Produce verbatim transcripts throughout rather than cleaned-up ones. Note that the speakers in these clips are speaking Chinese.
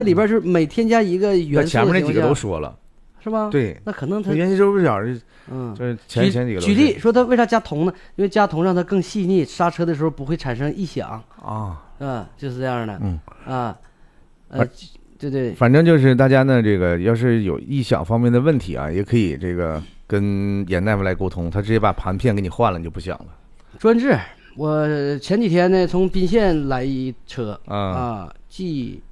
里边是每添加一个元素， 前面那几个都说了， 是吧？ 对， 那可能它元气周不角， 嗯， 就是前前几个。 举例说，它为啥加铜呢？因为加铜让它更细腻，刹车的时候不会产生异响啊， 嗯，就是这样的， 嗯啊，呃，对对， 反正就是大家呢，这个要是有异响方面的问题啊，也可以这个跟严大夫来沟通，他直接把盘片给你换了，你就不响了。 专治，我前几天呢从宾县来一车啊啊 ，G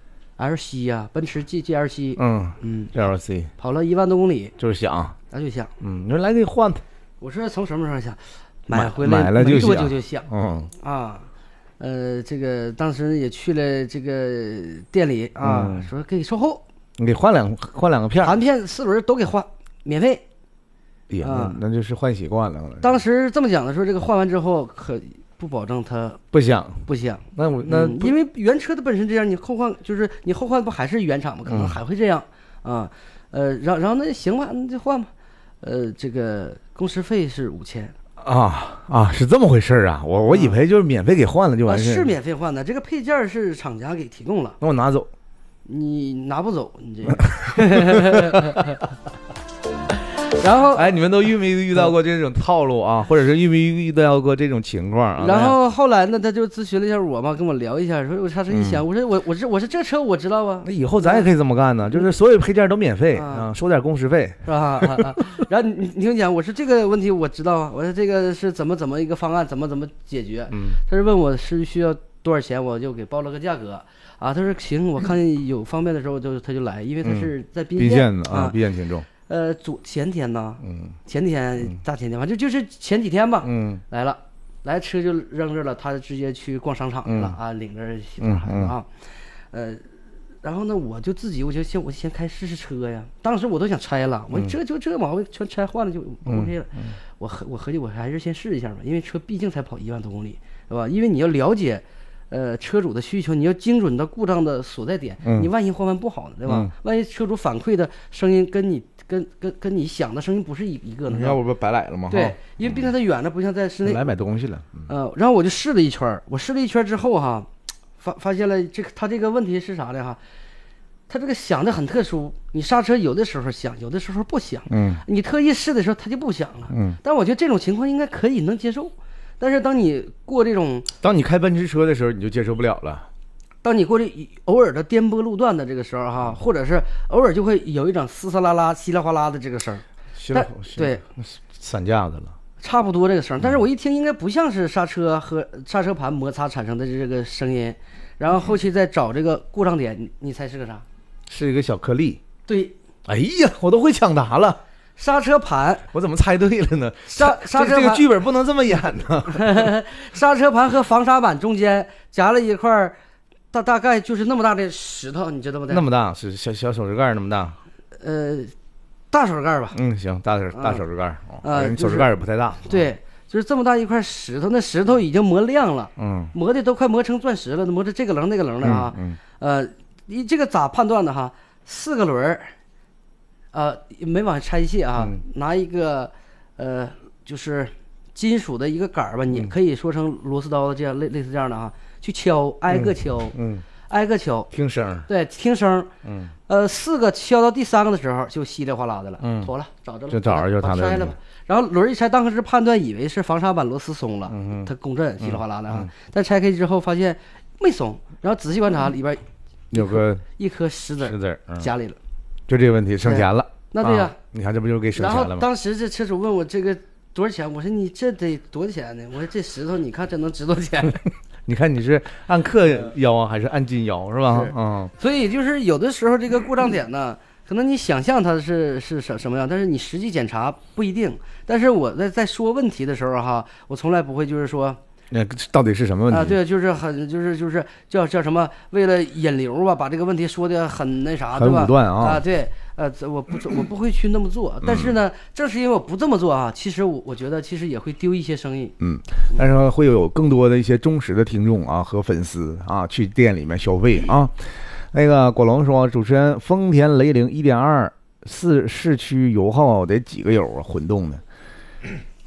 L C 呀，奔驰 G G L C， 嗯嗯 ，G L C 跑了一万多公里， 就是响， 那就响。 嗯，你说来给你换它， 我说从什么时候响？买回来买了就响，就响。 嗯啊，呃，这个当时也去了这个店里啊， 嗯、 说给你售后， 你给换两换两个片， 盘片四轮都给换，免费。 哎呀， 啊、 那那就是换习惯了。 当时这么讲的，说这个换完之后可不保证它不响， 不响。 那我那、 嗯、因为原车的本身这样，你后换就是你后换不还是原厂吗？可能还会这样、嗯、啊。呃，然然后那行吧，那就换吧。呃，这个工时费是五千。 啊啊，是这么回事啊！我我以为就是免费给换了就完事、 啊。是免费换的，这个配件是厂家给提供了。 那我拿走， 你拿不走，你这个。然后， 哎，你们都遇没遇到过这种套路啊？或者是遇没遇到过这种情况啊？ 然后后来呢，他就咨询了一下我嘛，跟我聊一下，说我刹车一响， 嗯、 我说我我这我是这车我知道啊。 那以后咱也可以这么干呢，就是所有配件都免费啊，啊收点工时费是吧？啊啊、然后你你听讲，我说这个问题我知道啊，我说这个是怎么怎么一个方案，怎么怎么解决？ 嗯， 他是问我是需要多少钱，我就给报了个价格啊。他说行，我看有方便的时候就他就来，因为他是在宾县的啊， 宾县群众。 呃，昨前天呢， 嗯， 前天大前天，反正就是前几天吧， 嗯， 来了，来车就扔这了，他直接去逛商场去了、嗯、啊，领着媳妇孩子啊，呃，然后呢，我就自己我就先我先开试试车呀，当时我都想拆了，我这就这毛病全拆换了就 OK 了，嗯嗯、我合我合计我还是先试一下吧，因为车毕竟才跑一万多公里，对吧？因为你要了解。呃，车主的需求，你要精准到故障的所在点， 嗯、 你万一换完不好呢，对吧？ 嗯、 万一车主反馈的声音跟你跟跟跟你想的声音不是一一个呢？ 要不不白来了吗？ 对，因为毕竟它远了，不像在室内。 来买东西了。 嗯、呃，然后我就试了一圈，我试了一圈之后哈，发发现了这个它这个问题是啥呢哈？它这个响的很特殊，你刹车有的时候响，有的时候不响。 嗯。 你特意试的时候它就不响了。 嗯。 但我觉得这种情况应该可以能接受。但是当你过这种， 当你开奔驰车的时候，你就接受不了了。 当你过这偶尔的颠簸路段的这个时候哈，或者是偶尔就会有一种嘶嘶啦啦、稀里哗啦的这个声，但对， 散架子了， 差不多这个声。但是我一听，应该不像是刹车和刹车盘摩擦产生的这个声音。然后后期再找这个故障点，你猜是个啥？ 是一个小颗粒。 对。 哎呀，我都会抢答了。 刹车盘， 我怎么猜对了呢？ 刹刹车这个剧本不能这么演呢。 刹车盘和防刹板中间夹了一块大大概就是那么大的石头，你知道不？ 那么大，是小小手指盖那么大。 呃，大手指盖吧。 嗯，行，大手大手指盖。 啊， 手指盖也不太大。 对，就是这么大一块石头，那石头已经磨亮了， 嗯， 磨的都快磨成钻石了，磨的这个棱那个棱的啊。 嗯。 呃，你这个咋判断的哈？四个轮儿。呃，没往下拆卸啊， 嗯、 拿一个呃，就是金属的一个杆儿吧，你可以说成螺丝刀这样类类似这样的啊，去敲，挨个敲， 嗯，嗯挨个敲， 听声， 对，听声， 嗯， 呃，四个敲到第三个的时候就稀里哗啦的了， 嗯， 妥了，找着了， 就找着就他的拆了吧，然后轮一拆，当时判断以为是防刹板螺丝松了， 嗯， 它共振稀里哗啦的啊， 嗯、 但拆开之后发现没松，然后仔细观察里边有个一颗石子， 石子家里了， 就这个问题省钱了。 那对呀、啊， 你看这不就给省钱了吗？ 然后当时这车主问我这个多少钱，我说你这得多少钱呢？我说这石头你看这能值多少钱？ 你看你是按克腰啊，还是按斤腰是吧？嗯， 所以就是有的时候这个故障点呢，可能你想象它是是什什么样，但是你实际检查不一定。但是我在在说问题的时候哈，我从来不会就是说。 那到底是什么问题啊？对，就是很就是就是叫叫什么？为了引流吧，把这个问题说的很那啥， 很武断啊！ 啊，对，呃，我不我不会去那么做，但是呢，正是因为我不这么做啊，其实我我觉得其实也会丢一些生意。 嗯，但是会有更多的一些忠实的听众啊和粉丝啊去店里面消费啊。那个果龙说，主持人，丰田雷凌 一点二 四市区油耗得几个油啊？混动的。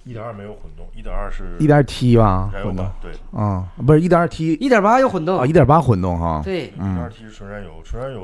一点二没有混动，一点二是一点 T 吧，混动。 对， 啊，不是一点二 T， 一点八有混动啊，一点八混动哈。 对， 一点二 T 是纯燃油，纯燃油